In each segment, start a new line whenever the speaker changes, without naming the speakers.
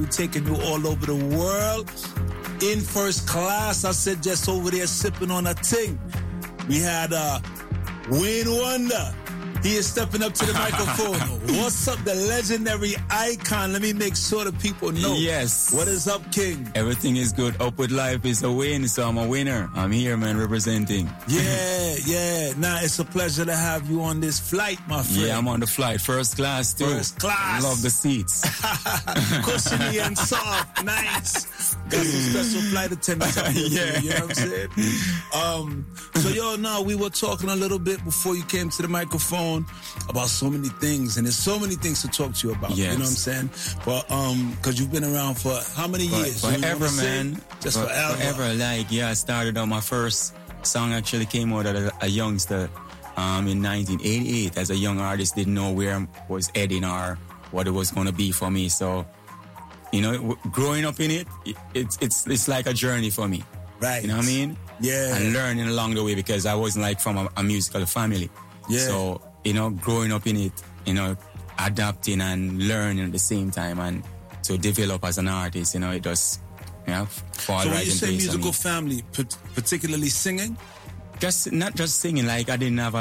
taking you all over the world. In first class, I said just over there sipping on a ting. We had Wayne Wonder. He is stepping up to the microphone. What's up, the legendary icon? Let me make sure the people know.
Yes.
What is up, King? Everything is good. Upward Life is a win, so I'm a winner. I'm here, man, representing. Yeah. Nah, it's a pleasure to have you on this flight, my friend. Yeah, I'm on the flight. First class, too. First class. Love the seats. Cushiony and soft. Nice. Got some special flight attendants up here. Yeah. You know what I'm saying? So, we were talking a little bit before you came to the microphone about so many things, and there's so many things to talk to you about. Yes. You know what I'm saying? But because you've been around for how many years? Forever, man. Just forever. Forever. I started on my first song. Actually came out as a youngster in 1988 as a young artist. Didn't know where I was heading or what it was going to be for me. So, growing up in it's like a journey for me. Right. You know what I mean? Yeah. And learning along the way because I wasn't from a musical family. Yeah. So, growing up in it, adapting and learning at the same time and to develop as an artist, it does, fall right in place. So when you say musical family, particularly singing? Not just singing, I didn't have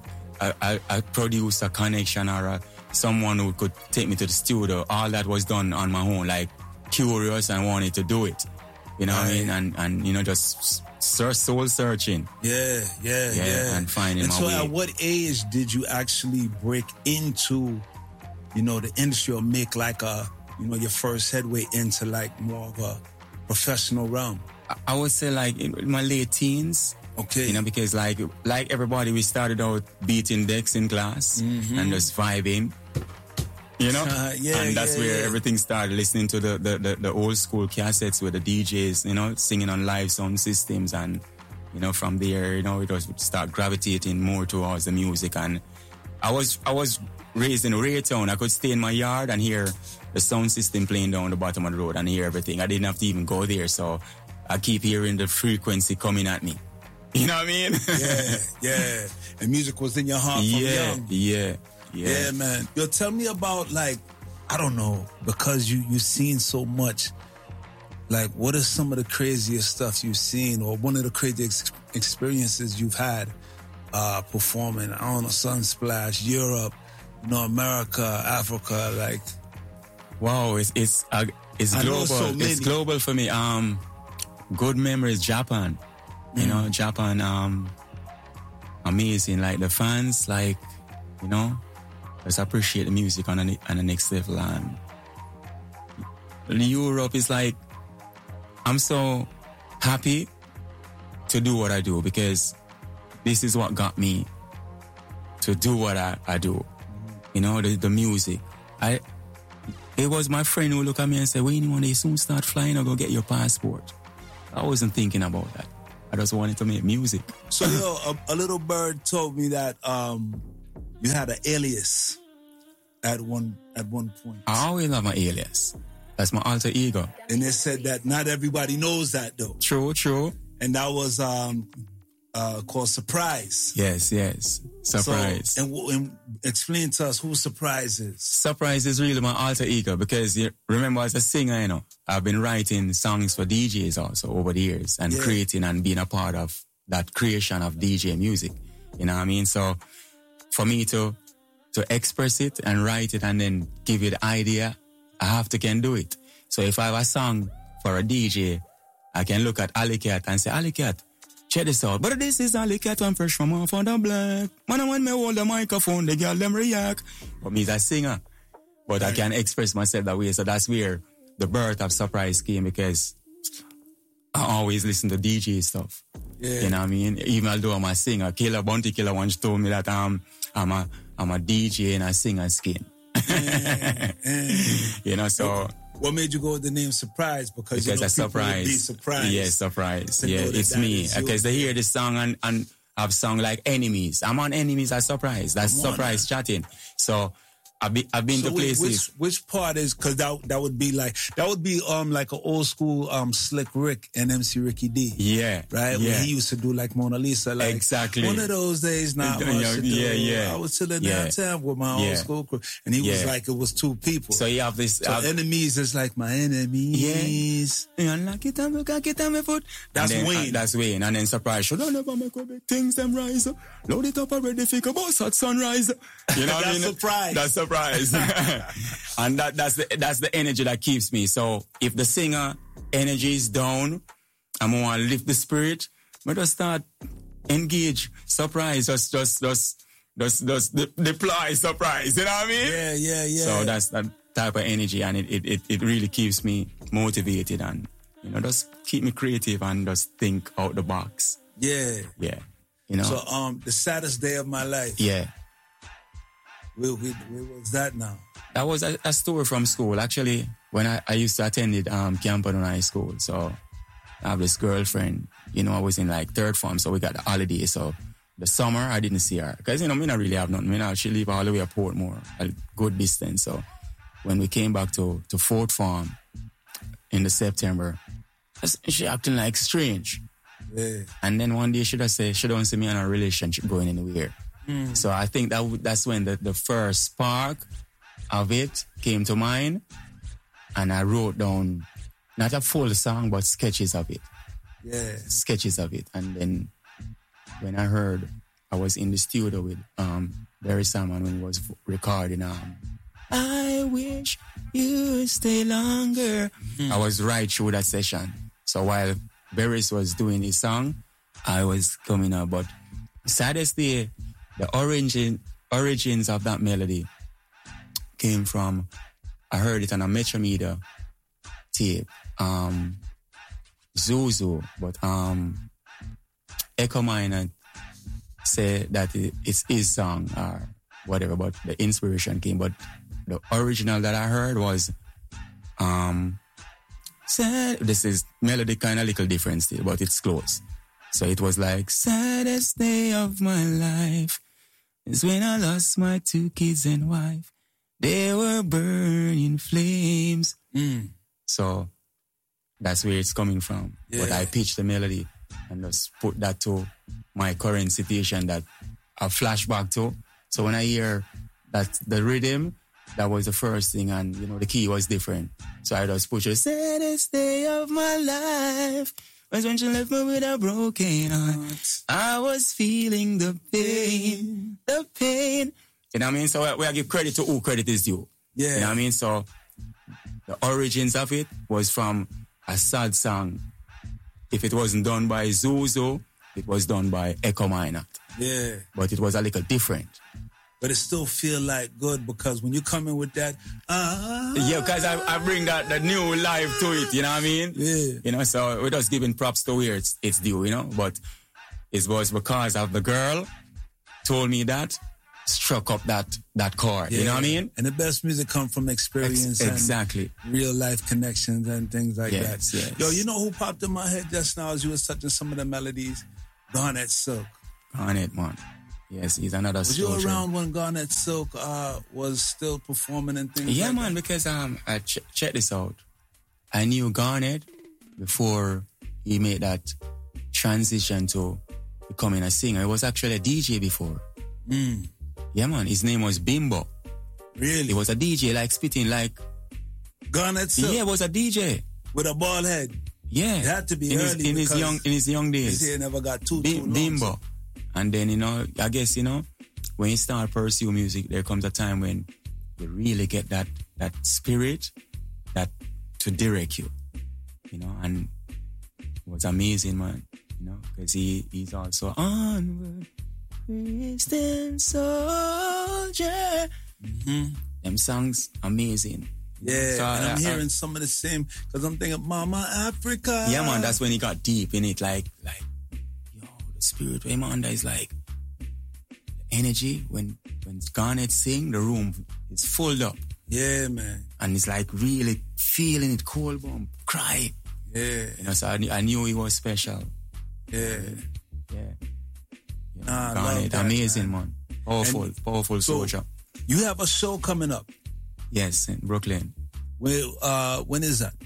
a producer connection or someone who could take me to the studio. All that was done on my own, curious and wanted to do it. You know what I mean? And just soul searching. Yeah. And finding my way. So at what age did you actually break into, the industry or make your first headway into more of a professional realm? I would say in my late teens. Okay. Because like everybody, we started out beating decks in class and just vibing. And that's where everything started, listening to the old school cassettes with the DJs, singing on live sound systems. And, from there, it was start gravitating more towards the music. And I was raised in Raytown. I could stay in my yard and hear the sound system playing down the bottom of the road and hear everything. I didn't have to even go there. So I keep hearing the frequency coming at me. You know what I mean? Yeah. And music was in your heart from young. Yeah, man. Yo, tell me about, I don't know, because you've seen so much, what are some of the craziest stuff you've seen or one of the craziest experiences you've had performing, I don't know, Sunsplash, Europe, America, Africa, Wow, it's global. So it's global for me. Good memories, Japan. Japan, amazing. The fans, just appreciate the music on the next level. And Europe is I'm so happy to do what I do because this is what got me to do what I do. The music. It was my friend who looked at me and said, "When you soon start flying or go get your passport?" I wasn't thinking about that. I just wanted to make music. So, a little bird told me that you had an alias at one point. I always have my alias. That's my alter ego. And they said that not everybody knows that, though. True. And that was called Surprise. Yes. Surprise. So, and explain to us who Surprise is. Surprise is really my alter ego because remember, as a singer, I've been writing songs for DJs also over the years and creating and being a part of that creation of DJ music. You know what I mean? So for me to express it and write it and then give it the idea, I have to can do it. So if I have a song for a DJ, I can look at Alley Cat and say, Alley Cat, check this out. But this is Alley Cat, I'm fresh from off on the block. Man, when me hold the microphone, the girl them react. But me is a singer. But I can express myself that way. So that's where the birth of Surprise came because I always listen to DJ stuff. Yeah. You know what I mean? Even though I'm a singer, Bounty Killer once told me that I'm a DJ and I sing and skin. So... What made you go with the name Surprise? Because a surprise. Be surprised. Yes, surprise. Yeah, it's me. Because they hear this song and have song like Enemies. I'm on Enemies as Surprise. That's Surprise chatting. So I've been to places.
Which part is, because that would be like an old school Slick Rick and MC Ricky D.
Yeah.
Right?
Yeah.
When he used to do like Mona Lisa. Like,
exactly.
One of those days now. I was chilling downtown with my old school crew. And he was like, it was two people.
So you have this.
So enemies is like my enemies.
Yeah. That's
Wayne.
That's Wayne. And then surprise. Should I never make big things them rise? Load it up already, figure boss at sunrise. You know what I mean? That's surprise. And that's the energy that keeps me. So if the singer energy is down, I'm gonna lift the spirit. We just start engage, surprise, just deploy surprise. You know what I mean?
Yeah.
So that's that type of energy, and it really keeps me motivated, and just keep me creative and just think out the box.
Yeah. So the saddest day of my life.
Yeah.
Where was that now?
That was a story from school. Actually, when I used to attend Camperdown High School. So I have this girlfriend, I was in like third form, so we got the holiday. So the summer, I didn't see her. Because, me not really have nothing. She live all the way at Portmore, a good distance. So when we came back to fourth form in the September, she acting like strange.
Yeah.
And then one day she just say she don't see me in a relationship going anywhere. So I think that's when the first spark of it came to mind, and I wrote down not a full song but sketches of it.
Yeah.
Sketches of it. And then when I heard, I was in the studio with Barry Salmon when he was recording I wish you would stay longer. I was right through that session. So while Barry was doing his song, I was coming up. But saddest day, the origins of that melody came from, I heard it on a Metromedia tape. Zuzu, but Echo Minor said that it's his song or whatever, but the inspiration came. But the original that I heard was this is melody kind of little different still, but it's close. So it was like, saddest day of my life is when I lost my 2 kids and wife. They were burning flames. So that's where it's coming from. Yeah. But I pitched the melody and just put that to my current situation that I flashback to. So when I hear that the rhythm, that was the first thing, and the key was different. So I just put the saddest day of my life was when she left me with a broken heart. I was feeling the pain. You know what I mean? So we give credit to who credit is due.
Yeah.
You know what I mean? So the origins of it was from a sad song. If it wasn't done by Zuzu, it was done by Echo Minor.
Yeah.
But it was a little different.
But it still feel like good, because when you come in with that,
yeah, because I bring that new life to it, you know what I mean?
Yeah.
So we're just giving props to where it's due, But it was because of the girl told me that, struck up that chord, you know what I mean?
And the best music come from experience
exactly.
and real life connections and things like that.
Yes.
Yo, you know who popped in my head just now as you were touching some of the melodies? Garnet Silk.
Garnet, man. Yes, he's another
Was you around when Garnet Silk was still performing and things
like
man,
that? Because check this out. I knew Garnet before he made that transition to becoming a singer. He was actually a DJ before. Yeah, man. His name was Bimbo.
Really?
He was a DJ, like spitting like...
Garnet Silk?
Yeah, he was a DJ.
With a bald head?
Yeah.
It had to be early
in his young days.
His hair never got too long.
Bimbo. And then, I guess, when you start pursue music, there comes a time when you really get that spirit that to direct you, and it was amazing, man, because he's also onward, Christian soldier. Them songs, amazing.
Yeah, so and I'm hearing some of the same, because I'm thinking, Mama Africa.
Yeah, man, that's when he got deep in it, like, the spirit way, man, that is like energy. When Garnet sing, the room is full up.
Yeah, man.
And it's like really feeling it, cold bomb, cry.
Yeah.
So I knew he was special.
Yeah.
Garnet, amazing, man. Powerful soldier.
You have a show coming up.
Yes, in Brooklyn.
When is that?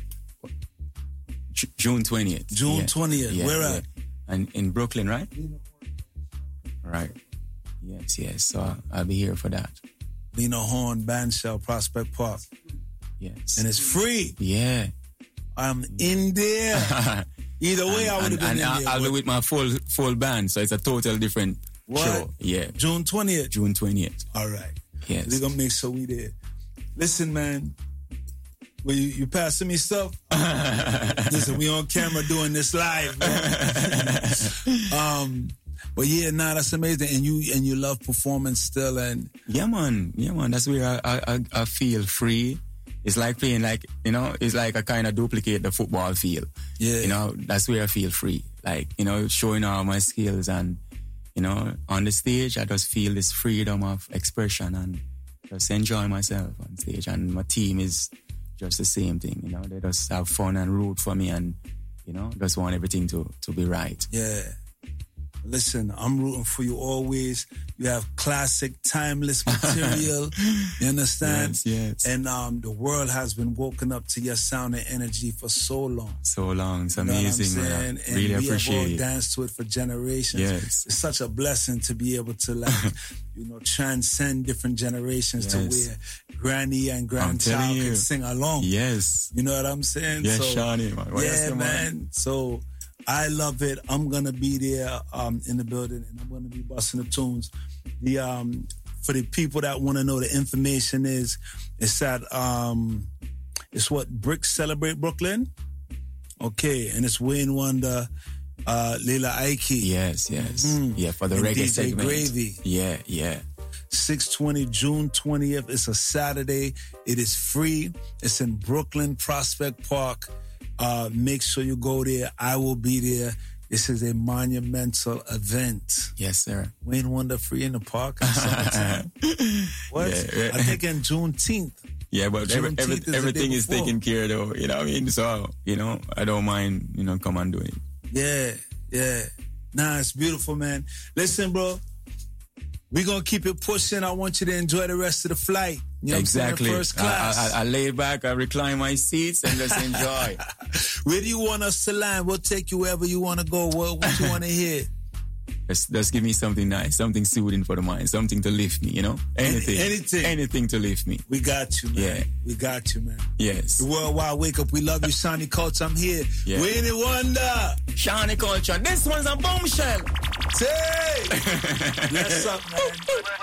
June 20th.
June 20th. Yeah, where at?
And in Brooklyn, right? Right. Yes. So I'll be here for that.
Lena Horne, Bandshell, Prospect Park.
Yes.
And it's free.
Yeah.
I'm in there. Either way, I would have been in there.
I'll be with my full band, so it's a total different show. Yeah.
June 20th?
June 20th.
All right.
Yes.
We're going to make sure we there. Listen, man. Well, you passing me stuff? Listen, we on camera doing this live, man. But yeah, that's amazing. And you love performance still, and
yeah, man. That's where I feel free. It's like playing, like, it's like I kind of duplicate the football feel.
Yeah.
That's where I feel free. Like, showing all my skills, and on the stage, I just feel this freedom of expression and just enjoy myself on stage. And my team is just the same thing. They just have fun and root for me, and just want everything to be right.
Yeah. Listen, I'm rooting for you always. You have classic, timeless material. You understand?
Yes.
And the world has been woken up to your sound and energy for so long.
So long. It's amazing, man. I really appreciate it.
We have all danced to it for generations.
Yes.
It's such a blessing to be able to, transcend different generations to where granny and grandchild can sing along.
Yes.
You know what I'm saying?
Yes, Shawnee, man.
Yeah, man. So I love it. I'm gonna be there in the building, and I'm gonna be busting the tunes. For the people that want to know, the information it's at it's what Bricks Celebrate Brooklyn. Okay, and it's Wayne Wonder, Lila Ike.
Yes. Yeah, for the reggae
DJ
segment.
Gravy.
Yeah.
620 June 20th. It's a Saturday. It is free. It's in Brooklyn, Prospect Park. Make sure you go there. I will be there. This is a monumental event.
Yes, sir.
Wayne Wonder free in the park. What?
Yeah.
I think in Juneteenth.
Yeah, but everything is taken care of, though. You know what I mean? So, I don't mind, come and do it.
Yeah. Nah, it's beautiful, man. Listen, bro. We're going to keep it pushing. I want you to enjoy the rest of the flight.
Exactly.
First class.
I lay back, I recline my seats, and just enjoy.
Where do you want us to land? We'll take you wherever you want to go. What you want to hear?
Just give me something nice, something soothing for the mind, something to lift me, Anything to lift me.
We got you, man.
Yeah.
We got you, man.
Yes.
The Worldwide Wake Up. We love you, Shawnee Culture. I'm here.
Yeah.
Wayne Wonder.
Shawnee Culture. This one's a bombshell.
Say! Bless up, man.